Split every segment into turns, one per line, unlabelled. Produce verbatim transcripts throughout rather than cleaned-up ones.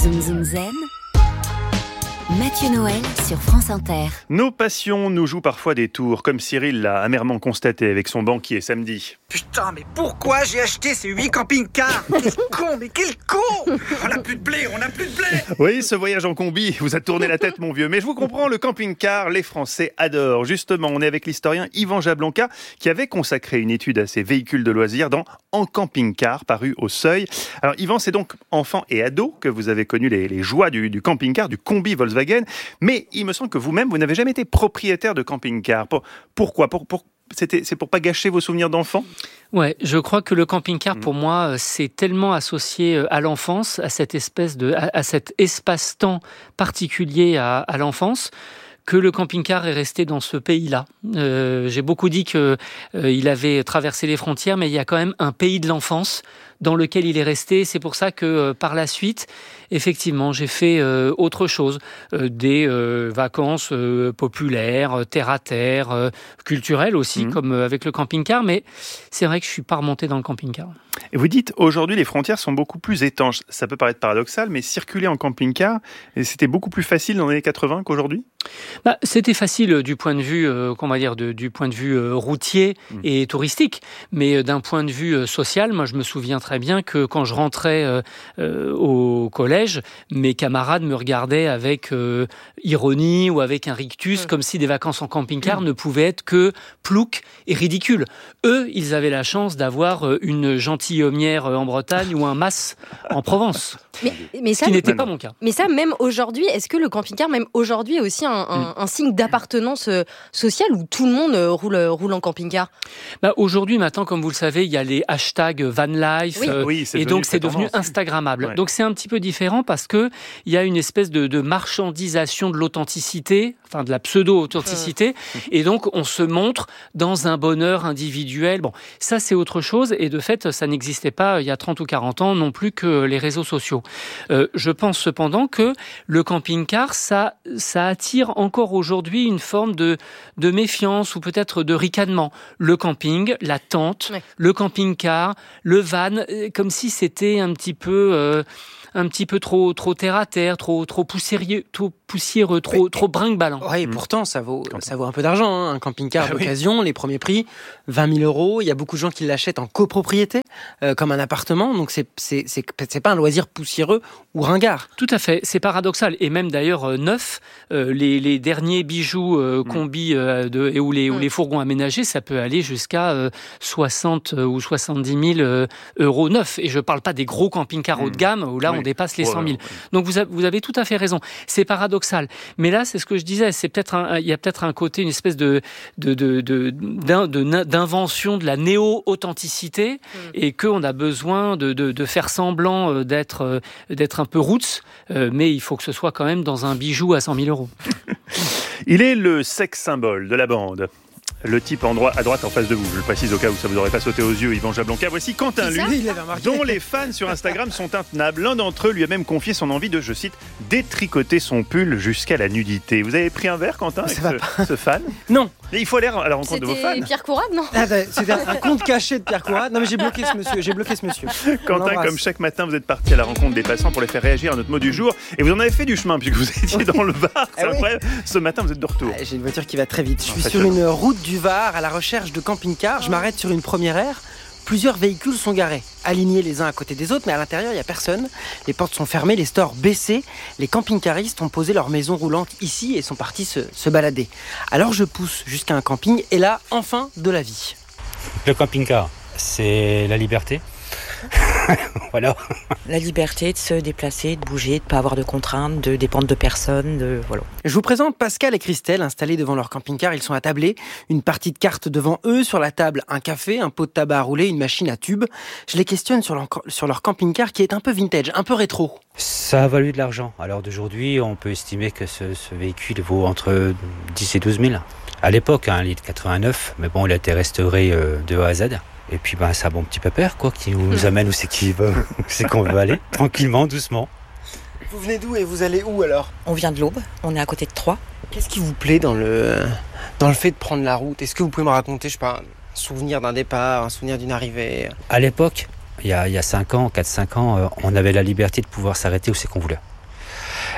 Zoom Zoom Zen, Mathieu Noël sur France Inter.
Nos passions nous jouent parfois des tours, comme Cyril l'a amèrement constaté avec son banquier samedi.
Putain, mais pourquoi j'ai acheté ces huit camping-cars? Quel con, mais quel con! On n'a plus de blé, on n'a plus de blé!
Oui, ce voyage en combi vous a tourné la tête, mon vieux. Mais je vous comprends, le camping-car, les Français adorent. Justement, on est avec l'historien Yvan Jablonka, qui avait consacré une étude à ces véhicules de loisirs dans En camping-car, paru au Seuil. Alors, Yvan, c'est donc enfant et ado que vous avez connu les, les joies du, du camping-car, du combi Volkswagen. Mais il me semble que vous-même, vous n'avez jamais été propriétaire de camping-car. Pour, pourquoi pour, pour, c'était, C'est pour pas gâcher vos souvenirs d'enfant ?
Ouais, je crois que le camping-car, pour moi, c'est tellement associé à l'enfance, à cette espèce de, à, à cet espace-temps particulier à, à l'enfance, que le camping-car est resté dans ce pays-là. Euh, j'ai beaucoup dit qu'il euh, avait traversé les frontières, mais il y a quand même un pays de l'enfance dans lequel il est resté. C'est pour ça que euh, par la suite, effectivement, j'ai fait euh, autre chose. Euh, des euh, vacances euh, populaires, terre-à-terre, euh, culturelles aussi, mmh. comme euh, avec le camping-car. Mais c'est vrai que je ne suis pas remonté dans le camping-car.
Et vous dites, aujourd'hui, les frontières sont beaucoup plus étanches. Ça peut paraître paradoxal, mais circuler en camping-car, c'était beaucoup plus facile dans les années quatre-vingts qu'aujourd'hui ?
Bah, c'était facile du point de vue, euh, comment dire, de, du point de vue euh, routier mmh. et touristique, mais euh, d'un point de vue euh, social, moi je me souviens très bien que quand je rentrais euh, euh, au collège, mes camarades me regardaient avec euh, ironie ou avec un rictus, mmh. comme si des vacances en camping-car mmh. ne pouvaient être que plouc et ridicule. Eux, ils avaient la chance d'avoir euh, une gentilhommière en Bretagne ou un mas en Provence.
Mais, mais ça,
ce qui n'était
non,
pas
non.
mon cas.
Mais ça, même aujourd'hui, est-ce que le camping-car, même aujourd'hui, est aussi un, un, mmh. un signe d'appartenance sociale où tout le monde roule, roule en camping-car ?
Bah, aujourd'hui, maintenant, comme vous le savez, il y a les hashtags van life,
oui.
euh,
oui, c'est
et donc c'est devenu instagrammable. Ouais. Donc c'est un petit peu différent parce que il y a une espèce de, de marchandisation de l'authenticité, enfin de la pseudo-authenticité, mmh. et donc on se montre dans un bonheur individuel. Bon, ça c'est autre chose, et de fait, ça n'existait pas il y a trente ou quarante ans non plus que les réseaux sociaux. Euh, je pense cependant que le camping-car, ça, ça attire encore aujourd'hui une forme de, de méfiance ou peut-être de ricanement. Le camping, la tente, ouais. le camping-car, le van, comme si c'était un petit peu... Euh, un petit peu trop, trop terre à terre, trop, trop poussiéreux, trop, poussiéreux, trop, oui. trop brinque-ballant.
Oui, et pourtant, ça vaut, ça vaut un peu d'argent. Hein. Un camping-car ah, d'occasion, oui. les premiers prix, vingt mille euros. Il y a beaucoup de gens qui l'achètent en copropriété, euh, comme un appartement. Donc, c'est, c'est, c'est, c'est pas un loisir poussiéreux ou ringard.
Tout à fait. C'est paradoxal. Et même d'ailleurs, euh, neuf, euh, les, les derniers bijoux euh, combi euh, de, et où, les, où les fourgons aménagés, ça peut aller jusqu'à euh, soixante ou soixante-dix mille euh, euros neufs. Et je parle pas des gros camping-cars mmh. haut de gamme, où là, oui. on dépasse les cent mille. Oh là, donc vous avez, vous avez tout à fait raison. C'est paradoxal. Mais là, c'est ce que je disais. C'est peut-être un, il y a peut-être un côté, une espèce de, de, de, de, de, de d'invention de la néo-authenticité mmh. et qu'on a besoin de, de, de faire semblant d'être, d'être un peu roots. Euh, mais il faut que ce soit quand même dans un bijou à cent mille euros.
Il est le sex symbole de la bande. Le type en droit, à droite en face de vous, je le précise au cas où ça vous aurait pas sauté aux yeux, Yvan Jablonka. Voici Quentin Luc, dont les fans sur Instagram sont intenables. L'un d'entre eux lui a même confié son envie de, je cite, détricoter son pull jusqu'à la nudité. Vous avez pris un verre, Quentin, avec ce, ce fan ?
Non.
Et il faut aller à la rencontre
C'était
de vos fans.
Pierre Courade, non ?
Ah, c'était un compte caché de Pierre Courade. Non, mais j'ai bloqué ce monsieur. J'ai bloqué ce monsieur.
Quentin, comme chaque matin, vous êtes parti à la rencontre des passants pour les faire réagir à notre mot du jour. Et vous en avez fait du chemin, puisque vous étiez dans le Var. C'est ah incroyable. Oui. Ce matin, vous êtes de retour.
Ah, j'ai une voiture qui va très vite. Je suis sur une route du Var à la recherche de camping-car. Je m'arrête sur une première aire. Plusieurs véhicules sont garés, alignés les uns à côté des autres, mais à l'intérieur, il n'y a personne. Les portes sont fermées, les stores baissés. Les camping-caristes ont posé leur maison roulante ici et sont partis se, se balader. Alors je pousse jusqu'à un camping et là, enfin, de la vie.
Le camping-car, c'est la liberté. Voilà.
La liberté de se déplacer, de bouger, de ne pas avoir de contraintes, de dépendre de personne. De... Voilà.
Je vous présente Pascal et Christelle installés devant leur camping-car. Ils sont attablés, une partie de cartes devant eux, sur la table un café, un pot de tabac à rouler, une machine à tube. Je les questionne sur leur, sur leur camping-car qui est un peu vintage, un peu rétro.
Ça a valu de l'argent. À l'heure d'aujourd'hui, on peut estimer que ce, ce véhicule vaut entre dix et douze mille. À l'époque, un litre quatre-vingt-neuf, mais bon, il a été restauré euh, de A à Z. Et puis ben, c'est un bon petit pépère quoi, qui nous amène où c'est, qui veut, où c'est qu'on veut aller, tranquillement, doucement.
Vous venez d'où et vous allez où alors ?
On vient de l'Aube, on est à côté de Troyes.
Qu'est-ce qui vous plaît dans le, dans le fait de prendre la route ? Est-ce que vous pouvez me raconter, je sais pas, un souvenir d'un départ, un souvenir d'une arrivée ?
À l'époque, il y a, il y a cinq ans, quatre cinq ans, on avait la liberté de pouvoir s'arrêter où c'est qu'on voulait.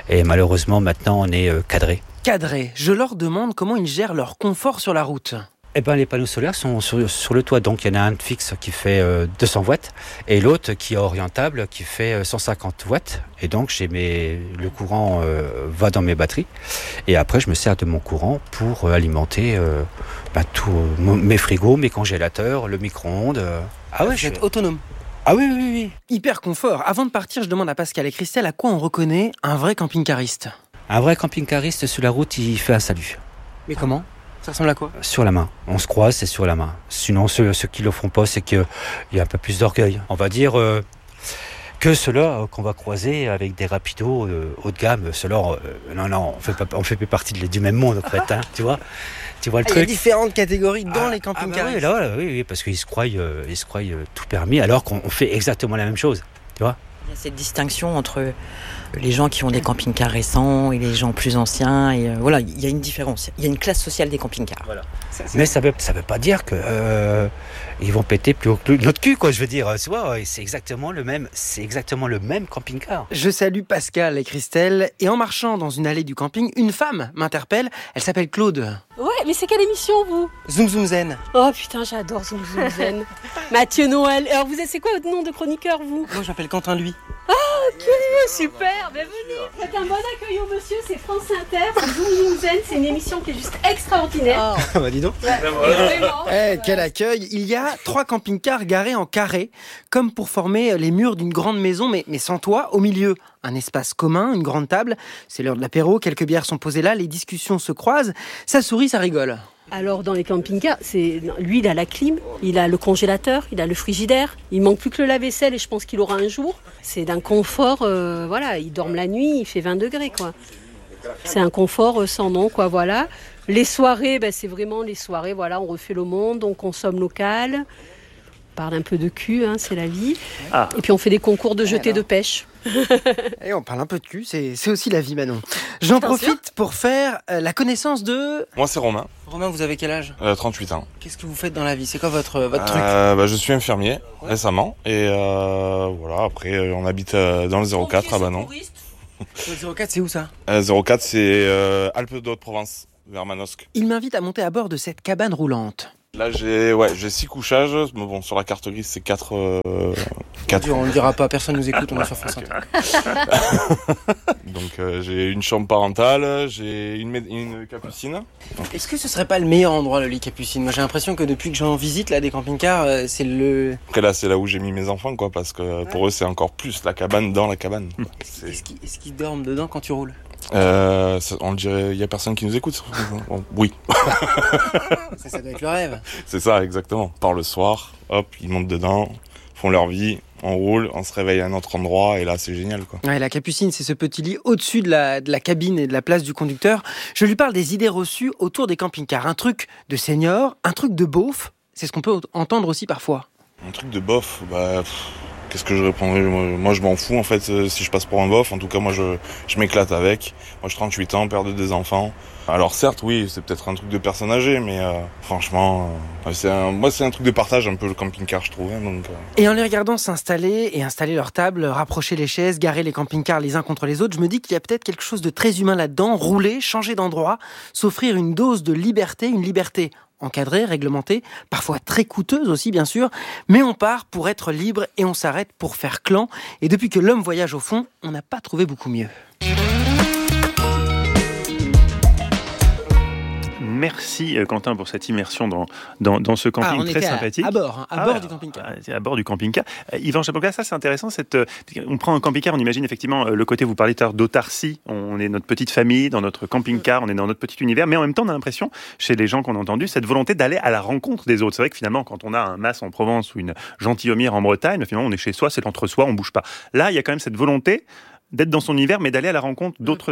Et malheureusement, maintenant, on est euh, cadré.
Cadré. Je leur demande comment ils gèrent leur confort sur la route.
Eh ben, les panneaux solaires sont sur, sur le toit. Donc, il y en a un fixe qui fait euh, deux cents watts et l'autre qui est orientable qui fait euh, cent cinquante watts. Et donc, j'ai mes, le courant euh, va dans mes batteries. Et après, je me sers de mon courant pour euh, alimenter euh, bah, tous euh, mes frigos, mes congélateurs, le micro-ondes. Euh.
Ah ouais, vous êtes autonome.
Ah oui, oui, oui.
Hyper confort. Avant de partir, je demande à Pascal et Christelle à quoi on reconnaît un vrai camping-cariste.
Un vrai camping-cariste sur la route, il fait un salut.
Mais comment ? Ça ressemble à quoi ?
Sur la main. On se croise, c'est sur la main. Sinon, ceux, ceux qui ne le font pas, c'est qu'il y a un peu plus d'orgueil. On va dire euh, que ceux-là euh, qu'on va croiser avec des rapidos euh, haut de gamme, ceux-là, euh, non, non, on fait pas, on fait plus partie de, du même monde, en fait, hein, tu vois, tu vois le
ah,
truc.
Il y a différentes catégories dans
ah,
les camping-cars.
Ah bah oui, là, là, oui, oui, parce qu'ils se croient, euh, ils se croient euh, tout permis, alors qu'on on fait exactement la même chose, tu vois.
Il y a cette distinction entre les gens qui ont des camping-cars récents et les gens plus anciens. Et euh, voilà, il y a une différence. Il y a une classe sociale des camping-cars. Voilà.
Ça, mais ça veut, ça veut pas dire que euh, ils vont péter plus haut que notre cul, quoi. Je veux dire, tu vois, c'est exactement le même, c'est exactement le même camping-car.
Je salue Pascal et Christelle. Et en marchant dans une allée du camping, une femme m'interpelle. Elle s'appelle Claude.
Ouais, mais c'est quelle émission, vous ?
Zoom Zoom Zen.
Oh putain, j'adore Zoom Zoom Zen. Mathieu Noël. Alors, vous êtes, c'est quoi votre nom de chroniqueur, vous ?
Moi, je m'appelle Quentin Lui.
Ah, ok, super. Bienvenue. Faites un bon accueil au monsieur, c'est France Inter. Zoom Zoom Zen, c'est une émission qui est juste extraordinaire.
Oh. Bah, dis donc.
Ouais, vraiment.
Eh, quel accueil. Il y a trois camping-cars garés en carré, comme pour former les murs d'une grande maison, mais, mais sans toit, au milieu. Un espace commun, une grande table. C'est l'heure de l'apéro, quelques bières sont posées là, les discussions se croisent. Ça sourit, ça rigole.
Alors dans les camping-cars, c'est lui il a la clim, il a le congélateur, il a le frigidaire, il manque plus que le lave-vaisselle et je pense qu'il aura un jour. C'est d'un confort, euh, voilà, il dort la nuit, il fait vingt degrés quoi. C'est un confort euh, sans nom quoi, voilà. Les soirées, ben, c'est vraiment les soirées, voilà, on refait le monde, on consomme local, on parle un peu de cul, hein, c'est la vie. Ah. Et puis on fait des concours de jetés de pêche.
Et on parle un peu de cul, c'est, c'est aussi la vie Manon. J'en Bien profite sûr. pour faire euh, la connaissance de...
Moi c'est Romain.
Romain, vous avez quel âge ?
euh, trente-huit ans.
Qu'est-ce que vous faites dans la vie ? C'est quoi votre, votre truc ?
euh, bah, Je suis infirmier ouais. récemment. Et euh, voilà, après on habite euh, dans le zéro quatre à Banon.
Le zéro quatre c'est où ça ?
euh, zéro quatre c'est euh, Alpes de Haute-Provence, vers Manosque.
Il m'invite à monter à bord de cette cabane roulante.
Là j'ai ouais j'ai six couchages, mais bon sur la carte grise c'est quatre. Euh, quatre.
On ne le dira pas, personne nous écoute, on est sur France Inter.
Donc euh, j'ai une chambre parentale, j'ai une, une capucine.
Est-ce que ce serait pas le meilleur endroit le lit capucine ? Moi j'ai l'impression que depuis que j'en visite là des camping-cars, euh, c'est le.
Après là c'est là où j'ai mis mes enfants quoi, parce que pour ouais. eux c'est encore plus la cabane dans la cabane.
C'est... Est-ce, qu'ils, est-ce qu'ils dorment dedans quand tu roules ?
Euh, ça, on le dirait, il y a personne qui nous écoute. Oui.
ça, ça doit être le rêve.
C'est ça, exactement. Par le soir, hop, ils montent dedans, font leur vie, on roule, on se réveille à un autre endroit et là c'est génial quoi.
Ouais, la capucine, c'est ce petit lit au-dessus de la, de la cabine et de la place du conducteur. Je lui parle des idées reçues autour des camping-cars. Un truc de senior, un truc de beauf, c'est ce qu'on peut entendre aussi parfois.
Un truc de bof, bah... Pff. Qu'est-ce que je répondrais ? Moi, je m'en fous, en fait, si je passe pour un bof. En tout cas, moi, je, je m'éclate avec. Moi, j'ai trente-huit ans, père de deux enfants. Alors, certes, oui, c'est peut-être un truc de personne âgée, mais euh, franchement, euh, c'est un, moi, c'est un truc de partage, un peu le camping-car, je trouve. Hein, donc, euh...
Et en les regardant s'installer et installer leur table, rapprocher les chaises, garer les camping-cars les uns contre les autres, je me dis qu'il y a peut-être quelque chose de très humain là-dedans. Rouler, changer d'endroit, s'offrir une dose de liberté, une liberté encadrée, réglementée, parfois très coûteuse aussi bien sûr, mais on part pour être libre et on s'arrête pour faire clan. Et depuis que l'homme voyage au fond, on n'a pas trouvé beaucoup mieux.
Merci Quentin pour cette immersion dans, dans, dans ce camping
ah,
très sympathique.
À, à bord, à
ah,
bord
ouais,
du camping-car.
À bord du camping-car. Euh, Yvan Jablonka, ça c'est intéressant. Cette, on prend un camping-car, on imagine effectivement le côté, vous parlez tout à l'heure d'autarcie. On est notre petite famille, dans notre camping-car, on est dans notre petit univers, mais en même temps on a l'impression, chez les gens qu'on a entendus, cette volonté d'aller à la rencontre des autres. C'est vrai que finalement, quand on a un Mas en Provence ou une Gentilhommière en Bretagne, finalement on est chez soi, c'est l'entre-soi, on bouge pas. Là, il y a quand même cette volonté d'être dans son univers, mais d'aller à la rencontre d'autres gens.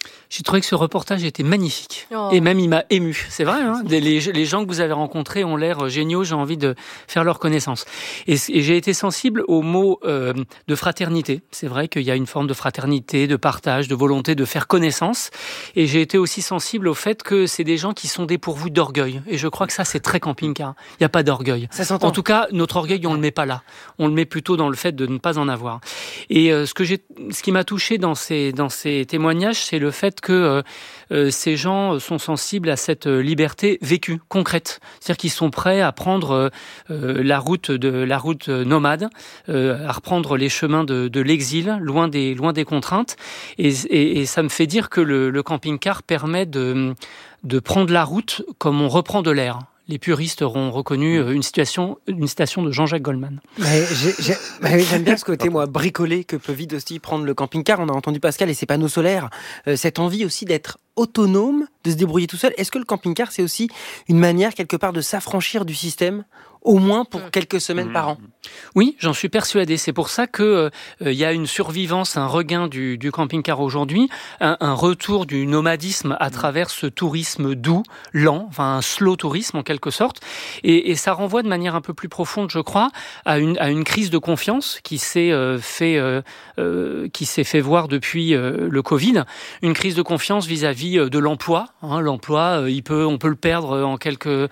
J'ai trouvé que ce reportage était magnifique.
Oh.
Et même, il m'a ému. C'est vrai, hein, les, les gens que vous avez rencontrés ont l'air géniaux. J'ai envie de faire leur connaissance. Et, et j'ai été sensible au mot euh, de fraternité. C'est vrai qu'il y a une forme de fraternité, de partage, de volonté de faire connaissance. Et j'ai été aussi sensible au fait que c'est des gens qui sont dépourvus d'orgueil. Et je crois que ça, c'est très camping-car. Il n'y a pas d'orgueil.
Ça s'entend.
En tout cas, notre orgueil, on le met pas là. On le met plutôt dans le fait de ne pas en avoir. Et euh, ce que j'ai, ce qui m'a touché dans ces, dans ces témoignages, c'est le fait que euh, euh, ces gens sont sensibles à cette liberté vécue, concrète. C'est-à-dire qu'ils sont prêts à prendre euh, la route de la route nomade, euh, à reprendre les chemins de, de l'exil, loin des loin des contraintes. Et, et, et ça me fait dire que le, le camping-car permet de de prendre la route comme on reprend de l'air. Les puristes auront reconnu une, situation, une citation de Jean-Jacques Goldman.
Mais j'ai, j'ai, mais j'aime bien ce côté, moi, bricolé que peut vite aussi prendre le camping-car. On a entendu Pascal et ses panneaux solaires. Euh, cette envie aussi d'être autonome, de se débrouiller tout seul. Est-ce que le camping-car, c'est aussi une manière, quelque part, de s'affranchir du système, au moins pour quelques semaines mmh. par an?
Oui, j'en suis persuadé. C'est pour ça que euh, il y a une survivance, un regain du, du camping-car aujourd'hui, un, un retour du nomadisme à travers ce tourisme doux, lent, enfin un slow tourisme en quelque sorte. Et, et ça renvoie de manière un peu plus profonde, je crois, à une, à une crise de confiance qui s'est euh, fait, euh, euh, qui s'est fait voir depuis euh, le Covid. Une crise de confiance vis-à-vis de l'emploi. Hein, l'emploi, il peut, on peut le perdre en quelques,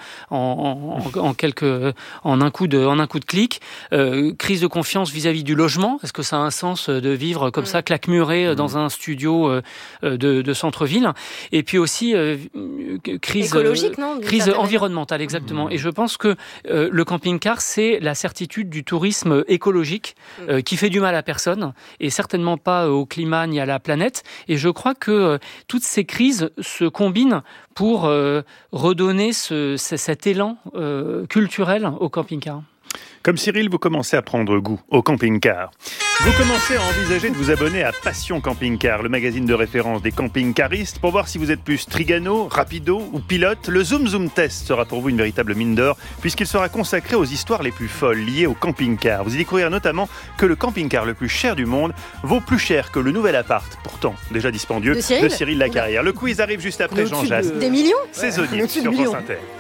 en, en, en quelques, en un coup de, en un coup de clic. Euh, crise de confiance vis-à-vis du logement. Est-ce que ça a un sens de vivre comme mmh. ça, claquemuré mmh. dans un studio de, de centre-ville? Et puis aussi euh, crise
écologique, non,
crise environnementale, exactement. Mmh. Et je pense que euh, le camping-car, c'est la certitude du tourisme écologique mmh. euh, qui fait du mal à personne et certainement pas au climat ni à la planète. Et je crois que euh, toutes ces crises se combinent pour euh, redonner ce, cet élan euh, culturel au camping-car.
Comme Cyril, vous commencez à prendre goût au camping-car. Vous commencez à envisager de vous abonner à Passion Camping-Car, le magazine de référence des camping-caristes. Pour voir si vous êtes plus Trigano, Rapido ou pilote, le Zoom Zoom Test sera pour vous une véritable mine d'or, puisqu'il sera consacré aux histoires les plus folles liées au camping-car. Vous y découvrirez notamment que le camping-car le plus cher du monde vaut plus cher que le nouvel appart, pourtant déjà dispendieux,
de Cyril,
de Cyril Lacarrière. Le quiz arrive juste après Jean Jass.
Des millions
Saisonnier sur France Inter.